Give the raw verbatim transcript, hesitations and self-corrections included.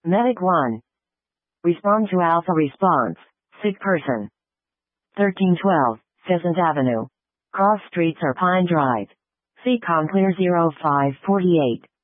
Medic one. Respond to Alpha response. Sick person. thirteen twelve, Pheasant Avenue. Cross streets or Pine Drive. C COM clear zero five four eight.